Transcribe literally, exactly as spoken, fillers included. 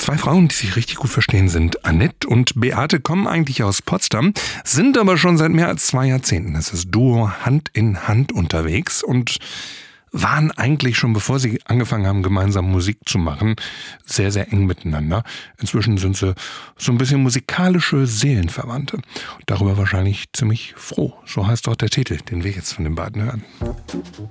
Zwei Frauen, die sich richtig gut verstehen, sind Annette und Beate, kommen eigentlich aus Potsdam, sind aber schon seit mehr als zwei Jahrzehnten, das ist Duo, Hand in Hand unterwegs und waren eigentlich schon, bevor sie angefangen haben, gemeinsam Musik zu machen, sehr, sehr eng miteinander. Inzwischen sind sie so ein bisschen musikalische Seelenverwandte. Und darüber wahrscheinlich ziemlich froh. So heißt auch der Titel, den wir jetzt von den beiden hören.